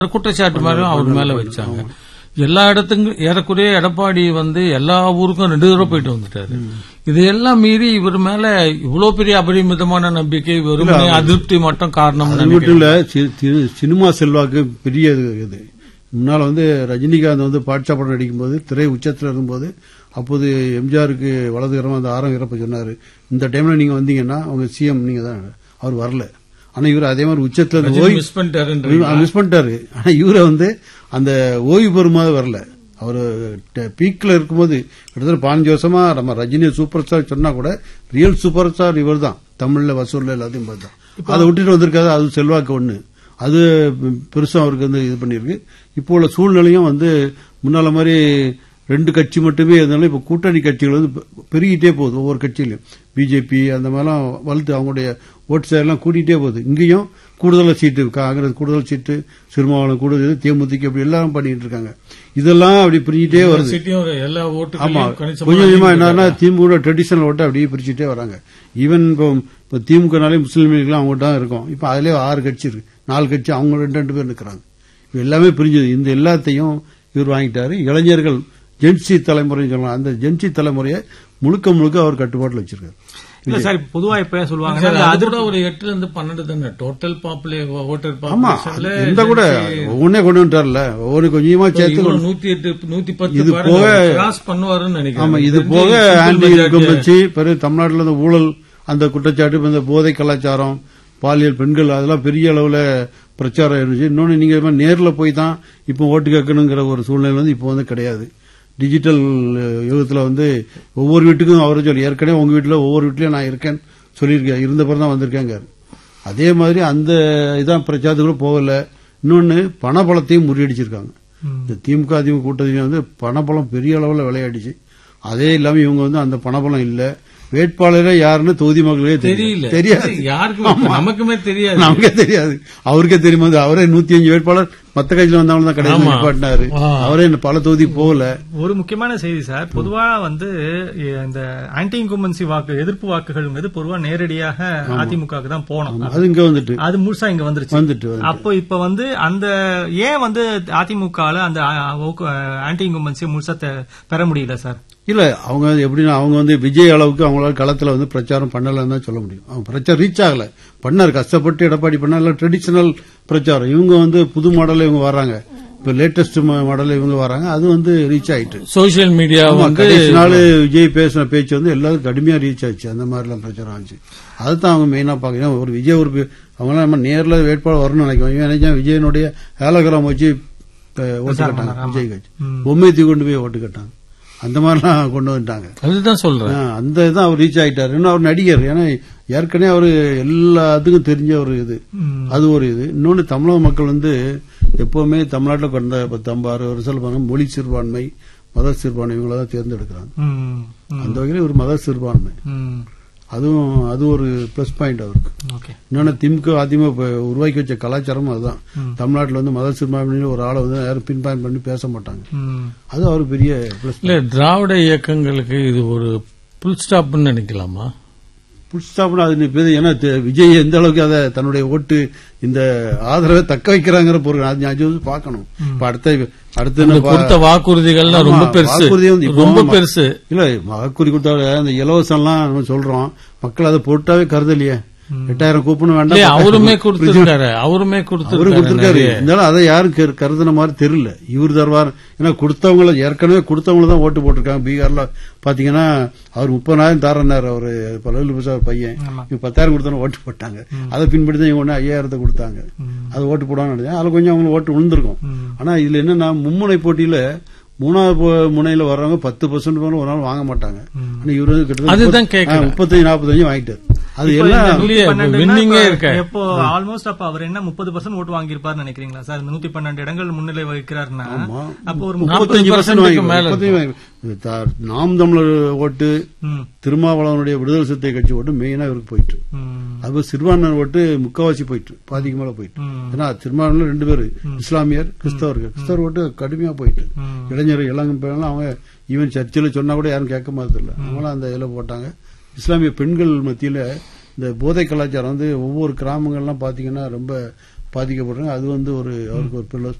குற்றச்சாட்டு மேல அவர் மேல வச்சாங்க. எல்லா இடத்துக்கும் ஏறக்குறைய எடப்பாடி எல்லா ஊருக்கும் 2 தடவை போயிட்டு வந்துட்டாரு. இதையெல்லாம் மீறி இவர் மேல இவ்வளவு பெரிய அபரிமிதமான நம்பிக்கை, வெறுமனே அதிருப்தி மட்டும் காரணம் இல்ல. சினிமா செல்வாக்கு பெரிய இது. முன்னால ரஜினிகாந்த் பாட்ஷா படம் நடிக்கும்போது திரை உச்சத்துல இருக்கும்போது அப்போது எம்ஜிஆருக்கு வலதுகரமா அந்த ஆரம் இறப்ப சொன்னாரு, இந்த டைம்ல நீங்க வந்தீங்கன்னா அவங்க சிஎம் நீங்க தான். அவர் வரல. ஆனா இவர் அதே மாதிரி உச்சத்துல மிஸ் பண்ணிட்டாரு. ஆனா இவரை அந்த ஓய்வு பெறும்போது வரல. அவரு பீக்ல இருக்கும்போது கிட்டத்தட்ட 15 வருஷமா நம்ம ரஜினி சூப்பர் ஸ்டார் சொன்னா கூட ரியல் சூப்பர் ஸ்டார் இவர் தான். தமிழ்ல வசூல்ல எல்லாத்தையும் பார்த்தா அதை விட்டுட்டு வந்திருக்காது. அது செல்வாக்கு ஒண்ணு, அது பெருசா அவருக்கு இது பண்ணிருக்கு. இப்போ உள்ள சூழ்நிலையும் முன்னால மாதிரி 2 கட்சி மட்டுமே இருந்தாலும் இப்ப கூட்டணி கட்சிகள் பெருகிட்டே போகுது. ஒவ்வொரு கட்சியிலும் பிஜேபி அந்த மாதிரிலாம் வளர்த்து அவங்களுடைய ஓட்டு சேரெல்லாம் கூட்டிகிட்டே போகுது. இங்கேயும் கூடுதல் சீட்டு, காங்கிரஸ் கூடுதல் சீட்டு, சிறுமாவளம் கூடுதல், தேமுதிக அப்படி எல்லாம் பண்ணிட்டு இருக்காங்க. இதெல்லாம் அப்படி பிரிச்சுட்டே வருது. ஆமா, கொஞ்சம் கொஞ்சமா என்னன்னா திமுக ட்ரெடிஷனல் ஓட்டை அப்படியே பிரிச்சுட்டே வராங்க. ஈவன் இப்போ திமுகனாலே முஸ்லீம் லீக்லாம் அவங்க தான் இருக்கும். இப்ப அதுலயே 6 கட்சி இருக்கு, 4 கட்சி அவங்க 2 பேர் நிற்கிறாங்க. எல்லாமே பிரிஞ்சது. இந்த எல்லாத்தையும் இவர் வாங்கிட்டாரு. இளைஞர்கள் ஜென்சி தலைமுறை சொல்லலாம், அந்த ஜென்சி தலைமுறையை முழுக்க முழுக்க அவர் கட்டுப்பாட்டில் வச்சிருக்காரு. இல்ல சார், பொதுவா இப்ப சொல்லுவாங்க அது கூட ஒரு 8 to 12 தானே டோட்டல் ஓட்டர் பாப்புலேஷன்ல. இந்த கூட ஒவ்வொன்னே கொண்டு வந்துட்டார்ல, ஒவ்வொரு கொஞ்சமா சேர்த்து 108 110 கிராஸ் பண்ணுவாருன்னு நினைக்கிறேன். ஆமா, இது போக ஆன்டி இன்கம்பன்சி, பிறகு தமிழ்நாட்டில் ஊழல், அந்த குற்றச்சாட்டு, இந்த போதை கலாச்சாரம், பாலியல், பெண்கள், அதெல்லாம் பெரிய அளவுல பிரச்சாரம் இருந்துச்சு. இன்னொன்னு நீங்க நேர்ல போய் தான் இப்ப ஓட்டு கேட்கணுங்கிற ஒரு சூழ்நிலை இப்ப கிடையாது. டிஜிட்டல் யுகத்துல ஒவ்வொரு வீட்டுக்கும் அவரை சொல்லி, ஏற்கனவே உங்க வீட்டுல ஒவ்வொரு வீட்லயும் நான் இருக்கேன் சொல்லியிருக்கேன், இருந்த பிறகு தான் வந்திருக்கேங்க. அதே மாதிரி அந்த இதான் பிரச்சாரத்துக்குள்ள போகல. இன்னொன்னு பணபலத்தையும் முறியடிச்சிருக்காங்க. இந்த திமுக அதிமுக கூட்டத்தில் பணபலம் பெரிய அளவுல விளையாடிச்சு. அதே இல்லாம இவங்க அந்த பணபலம் இல்ல. வேட்பாளரே யாருன்னு தொகுதி மக்களே தெரியாது, நமக்குமே தெரியாது, நமக்கே தெரியாது. அவருக்கே தெரியுமா? அவரே 105 வேட்பாளர் மத்த கட்சியில் வந்தவங்க தான் கடைசி நிப்பாட்டினாரு. அவரே பல தொகுதி போகல. ஒரு முக்கியமான செய்தி சார், பொதுவா இந்த ஆன்டி இன்கம்பன்சி வாக்கு, எதிர்ப்பு வாக்குகள் பொதுவா நேரடியாக அதிமுக தான் போனோம். அது இங்க அது முழுசா இங்க வந்துருச்சு. அப்போ இப்ப அந்த ஏன் அதிமுக அந்த ஆன்டி இன்கம்பன்சி முழுசா பெற முடியல சார்? இல்ல, அவங்க எப்படின்னா அவங்க விஜய் அளவுக்கு அவங்களால களத்துல பிரச்சாரம் பண்ணலன்னு தான் சொல்ல முடியும். அவங்க பிரச்சாரம் ரீச் ஆகல. பண்ணாரு, கஷ்டப்பட்டு எடப்பாடி பண்ணல. ட்ரெடிஷனல் பிரச்சாரம். இவங்க புது மாடல்ல இவங்க வர்றாங்க. இப்ப லேட்டஸ்ட் மாடல்ல இவங்க வராங்க. அது ரீச் ஆயிட்டு சோசியல் மீடியா கடைசி நாள் விஜய் பேசின பேச்சு எல்லாரும் கடுமையா ரீச் ஆச்சு. அந்த மாதிரி எல்லாம் பிரச்சாரம் ஆச்சு. அதுதான் அவங்க மெயினா பாக்க. ஒரு விஜய் அவங்க நம்ம நேர்ல வேட்பாளர் வரணும்னு நினைக்கிறோம். விஜயனுடைய ஹேலோகிராம் வச்சு ஓட்டு கட்டாங்க. விஜய் கட்சி பொம்மைத்தி கொண்டு போய் ஓட்டு கட்டாங்க. அந்த மாதிரிலாம் கொண்டு வந்துட்டாங்க. அதுதான் சொல்றேன். அந்த இதான் அவர் ரீச் ஆயிட்டாரு. அவர் நடிகர். ஏன்னா ஏற்கனவே அவரு எல்லாத்துக்கும் தெரிஞ்ச ஒரு இது. அது ஒரு இது. இன்னொன்னு தமிழக மக்கள் எப்பவுமே தமிழ்நாட்டில் கொண்ட 50-60 வருஷம் மொழி சிறுபான்மை, மத சிறுபான்மை இவங்களதான் தேர்ந்தெடுக்கிறாங்க. அந்த வகையில் ஒரு மத சிறுபான்மை, அது ஒரு பிளஸ் பாயிண்ட் அவருக்கு. இன்னொன்னு திமுக அதிமுக உருவாக்கி வச்ச கலாச்சாரம் அதுதான். தமிழ்நாட்டில் மத சிறுபான்மையில ஒரு ஆளை யாரும் பின் பாயிண்ட் பண்ணி பேச மாட்டாங்க. அது அவரு பெரிய பிளஸ். இல்ல, திராவிட இயக்கங்களுக்கு இது ஒரு புல் ஸ்டாப்னு நினைக்கலாமா? புல் ஸ்டாப்னு அது ஏன்னா விஜய் எந்த அளவுக்கு அதை தன்னுடைய ஓட்டு இந்த ஆதரவை தக்க வைக்கிறாங்கிற பொருள் அது பார்க்கணும். இப்ப அடுத்த கொடுத்த வாக்குறுதிகள் ரொம்ப பெருசு, ரொம்ப பெருசு. இல்ல, வாக்குறுதி கொடுத்தா அந்த இலவசம் எல்லாம் நம்ம சொல்றோம், மக்கள் அதை போட்டாவே கருதலையே. 8000 கூப்பன் வேண்டாம், அவருமே கொடுத்திருக்காரு. இருந்தாலும் அதை யாரும் கருதுன மாதிரி தெரியல. இவர் தருவார். ஏன்னா கொடுத்தவங்கள ஏற்கனவே கொடுத்தவங்கள தான் ஓட்டு போட்டிருக்காங்க. பீகார்ல பாத்தீங்கன்னா அவர் 30,000 தரனார். அவரு லல்லு பிரசாத் பையன் 10,000 கொடுத்தாலும் ஓட்டு போட்டாங்க. அதை பின்பற்றி தான் இவங்க 5,000 கொடுத்தாங்க. அது ஓட்டு போடான்னு நினைச்சேன். அதுல கொஞ்சம் அவங்க ஓட்டு விழுந்திருக்கும். ஆனா இதுல என்னன்னா மும்முனை போட்டியில 3வது முனையில வர்றவங்க 10% ஒரு நாள் வாங்க மாட்டாங்க. இவரு கிட்டத்தட்ட 35-45 வாங்கிட்டாரு. அது எல்லாம் எப்போ ஆல்மோஸ்ட் அப்ப அவர் என்ன 30% ஓட்டு வாங்கியிருப்பாரு நினைக்கிறீங்களா சார்? 112 இடங்கள் முன்னிலை வகிக்கிறாருன்னா அப்போ ஒரு 45% நாம் தமிழர் ஓட்டு, திருமாவளவனுடைய விடுதலை சிறுத்தை கட்சி ஓட்டு மெயினா இவருக்கு போயிட்டு, அது சிறுபான்மையினர் ஓட்டு முக்காவாசி போயிட்டு, பாதிக்கு மேல போயிட்டு. ஏன்னா திருமாவளவன் 2 பேரு இஸ்லாமியர், கிறிஸ்தவர் ஓட்டு கடுமையா போயிட்டு. இளைஞர் இளம் அவங்க ஈவன் சர்ச்சில் சொன்னா கூட யாரும் கேட்க மாதிரி இல்லை. அவங்களும் அந்த இதில் போட்டாங்க. இஸ்லாமிய பெண்கள் மத்தியில இந்த போதை கலாச்சாரம் ஒவ்வொரு கிராமங்கள்லாம் பாத்தீங்கன்னா ரொம்ப பாதிக்கப்படுறாங்க. அது வந்து அவருக்கு ஒரு